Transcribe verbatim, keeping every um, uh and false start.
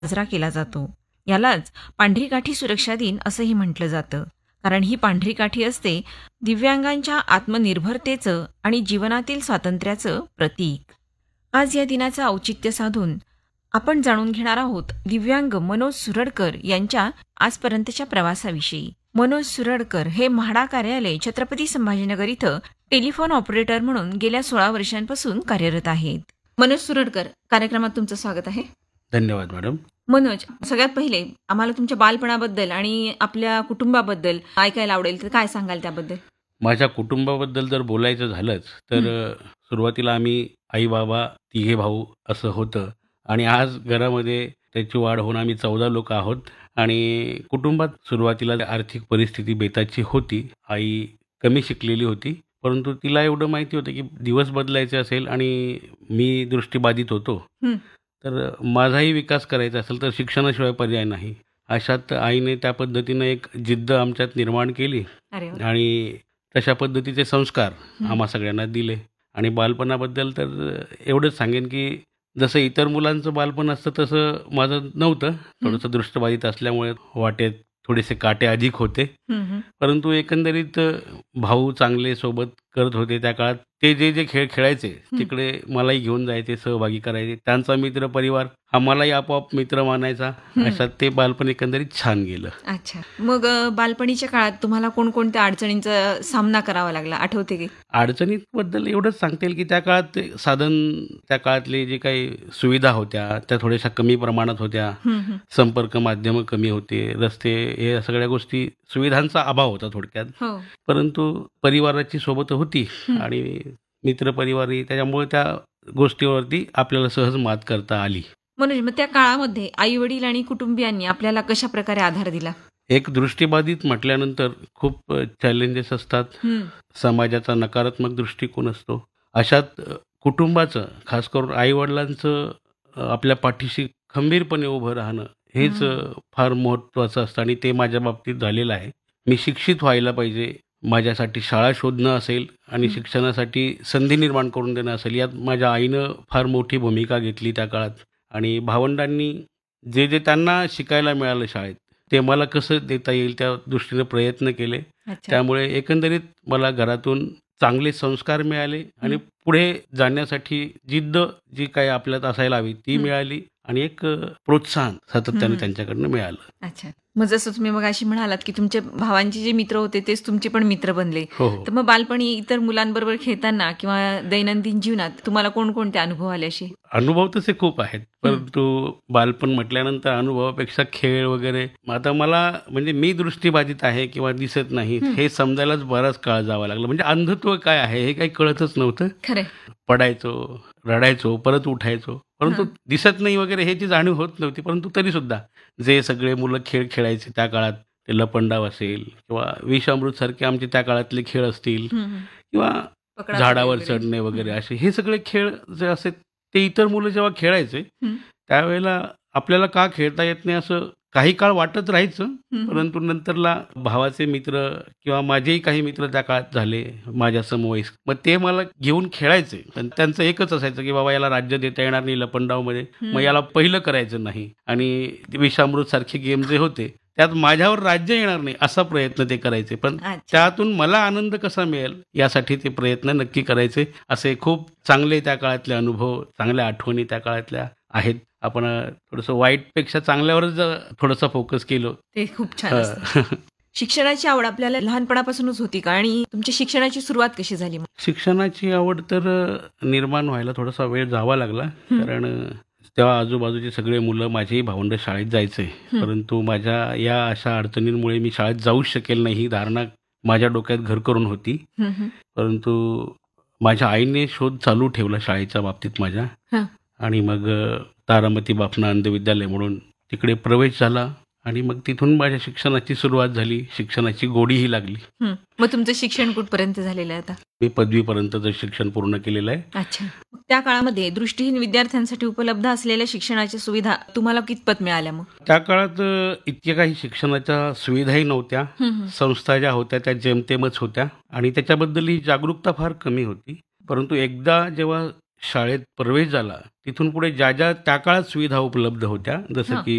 साजरा केला जातो. यालाच पांढरी काठी सुरक्षा दिन असंही म्हटलं जातं. कारण ही पांढरी काठी असते दिव्यांगांच्या आत्मनिर्भरतेचं आणि जीवनातील स्वातंत्र्याचं प्रतीक. आज या दिनाचं औचित्य साधून आपण जाणून घेणार आहोत दिव्यांग मनोज सुरडकर यांच्या आजपर्यंतच्या प्रवासाविषयी. मनोज सुरडकर हे म्हाडा कार्यालय छत्रपती संभाजीनगर इथं टेलिफोन ऑपरेटर म्हणून गेल्या सोळा वर्षांपासून कार्यरत आहेत. मनोज सुरडकर, कार्यक्रमात तुमचं स्वागत आहे. धन्यवाद मॅडम. मनोज, सगळ्यात पहिले आम्हाला तुमच्या बालपणाबद्दल आणि आपल्या कुटुंबाबद्दल ऐकायला आवडेल, तर काय सांगाल त्याबद्दल? माझ्या कुटुंबाबद्दल जर बोलायचं झालंच तर सुरुवातीला आम्ही आई बाबा तिघे भाऊ असं होतं आणि आज घरामध्ये त्याची वाढ होऊन आम्ही चौदा लोक आहोत. आणि कुटुंबात सुरुवातीला आर्थिक परिस्थिती बेताची होती. आई कमी शिकलेली होती, परंतु तिला एवढं माहिती होतं की दिवस बदलायचे असेल आणि मी दृष्टीबाधित होतो, हं. तर माझाही विकास करायचा असेल तर शिक्षणाशिवाय पर्याय नाही. अशात आईने त्या पद्धतीनं एक जिद्द आमच्यात निर्माण केली अरे वा. आणि तशा पद्धतीचे संस्कार हं. आम्हा सगळ्यांना दिले. आणि बालपणाबद्दल तर एवढंच सांगेन की जसं इतर मुलांचं बालपण असतं तसं माझं नव्हतं. थोडंसं दृष्टबाधित असल्यामुळे वाटेत थोडेसे काटे अधिक होते, हं, हं. परंतु एकंदरीत भाऊ चांगले सोबत करत होते. त्या काळात ते जे जे खेळ खेळायचे तिकडे मलाही घेऊन जायचे, सहभागी करायचे. त्यांचा मित्र परिवार हा मलाही आपोआप मित्र मानायचा. अशात ते बालपण एकंदरीत छान गेलं. अच्छा. मग अ, बालपणीच्या काळात तुम्हाला कोणकोणत्या अडचणींचा सामना करावा लागला, आठवते की? अडचणींबद्दल एवढंच सांगता येईल की त्या काळात ते साधन, त्या काळातले जे काही सुविधा होत्या त्या थोड्याशा कमी प्रमाणात होत्या. हं, हं. संपर्क माध्यमं कमी होते, रस्ते, हे सगळ्या गोष्टी, सुविधांचा अभाव होता थोडक्यात. हो. परंतु परिवाराची सोबत होती आणि मित्रपरिवारही, त्याच्यामुळे त्या गोष्टीवरती आपल्याला सहज मात करता आली. मनोज, मग त्या काळामध्ये आई वडील आणि कुटुंबियांनी आपल्याला कशा प्रकारे आधार दिला? एक दृष्टीबाधित म्हटल्यानंतर खूप चॅलेंजेस असतात. हं. समाजाचा नकारात्मक दृष्टिकोन असतो. अशात अ, कुटुंबाचं, खास करून आईवडिलांचं अ, आपल्या पाठीशी खंबीरपणे उभं राहणं हेच अ, फार महत्त्वाचं असतं आणि ते माझ्या बाबतीत झालेलं आहे. मी शिक्षित व्हायला पाहिजे, माझ्यासाठी शाळा शोधणं असेल आणि शिक्षणासाठी संधी निर्माण करून देणं असेल, यात माझ्या आईनं फार मोठी भूमिका घेतली त्या काळात. आणि भावंडांनी जे जे त्यांना शिकायला मिळालं शाळेत ते मला कसं देता येईल त्या दृष्टीने प्रयत्न केले. अच्छा. त्यामुळे एकंदरीत मला घरातून चांगले संस्कार मिळाले आणि पुढे जाण्यासाठी जिद्द जी काही आपल्यात असायला हवी ती मिळाली आणि एक अ, प्रोत्साहन सातत्याने त्यांच्याकडनं मिळालं. अच्छा. मग जसं तुम्ही मग अशी म्हणालात की तुमच्या भावांचे जे मित्र होते तेच तुमचे पण मित्र बनले, हो हो तर मग बालपणी इतर मुलांबरोबर खेळताना किंवा दैनंदिन जीवनात तुम्हाला कोणकोणते अनुभव आले असे? अनुभव तसे खूप आहेत, परंतु बालपण म्हटल्यानंतर अनुभवापेक्षा खेळ वगैरे, आता मला म्हणजे मी दृष्टीबाधित आहे किंवा दिसत नाही हे समजायलाच बराच काळ जावा लागला. म्हणजे अंधत्व काय आहे हे काही कळतच नव्हतं. खरे. पडायचो, रडायचो, परत उठायचो, परंतु दिसत नाही वगैरे हे ची जाणीव होत नव्हती. परंतु तरी सुद्धा जे सगळे मुलं खेळ खेळायचे त्या काळात, ते लपंडाव असेल किंवा विषामृत सारखे आमचे त्या काळातले खेळ असतील किंवा झाडावर चढणे वगैरे, असे हे सगळे खेळ जे असे ते इतर मुलं जेव्हा खेळायचे त्यावेळेला आपल्याला का खेळता येत नाही असं काही काळ वाटत राहायचं. परंतु नंतरला भावाचे मित्र किंवा माझेही काही मित्र त्या काळात झाले माझ्या समवयस्क, मग ते मला घेऊन खेळायचे. पण त्यांचं एकच असायचं की बाबा याला राज्य देता येणार नाही लपंडावमध्ये, मग याला पहिलं करायचं नाही. आणि विषामृत सारखे गेम जे होते त्यात माझ्यावर राज्य येणार नाही असा प्रयत्न ते करायचे. पण त्यातून मला आनंद कसा मिळेल यासाठी ते प्रयत्न नक्की करायचे. असे खूप चांगले त्या काळातले अनुभव, चांगल्या आठवणी त्या काळातल्या आहेत. आपण थोडंसं वाईटपेक्षा चांगल्यावरच थोडंसं फोकस केलं ते खूप छान असतं. शिक्षणाची आवड आपल्याला लहानपणापासूनच होती का आणि तुमच्या शिक्षणाची सुरुवात कशी झाली? मग शिक्षणाची आवड तर निर्माण व्हायला थोडासा वेळ जावा लागला, कारण तेव्हा आजूबाजूचे सगळे मुलं, माझेही भावंड शाळेत जायचे. परंतु माझ्या या अशा अडचणींमुळे मी शाळेत जाऊच शकेल नाही ही धारणा माझ्या डोक्यात घर करून होती. परंतु माझ्या आईने शोध चालू ठेवला शाळेच्या बाबतीत माझ्या. आणि मग तारामती बाफना अंध विद्यालय म्हणून तिकडे प्रवेश झाला आणि मग तिथून माझ्या शिक्षणाची सुरुवात झाली. शिक्षणाची गोडीही लागली. मग तुमचं शिक्षण कुठपर्यंत झालेलं आहे आता? मी पदवीपर्यंतचं शिक्षण पूर्ण केलेलं आहे. अच्छा. त्या काळामध्ये दृष्टीहीन विद्यार्थ्यांसाठी उपलब्ध असलेल्या शिक्षणाच्या सुविधा तुम्हाला कितपत मिळाल्या? मग त्या काळात इतक्या काही शिक्षणाच्या सुविधाही नव्हत्या. संस्था ज्या होत्या त्या जेमतेमच होत्या आणि त्याच्याबद्दल ही जागरूकता फार कमी होती. परंतु एकदा जेव्हा शाळेत प्रवेश झाला, तिथून पुढे ज्या ज्या त्या काळात सुविधा उपलब्ध होत्या, जसं हं. की